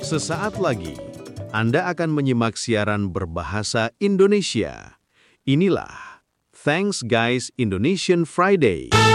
Sesaat lagi, Anda akan menyimak siaran berbahasa Indonesia. Inilah Thanks Guys Indonesian Friday.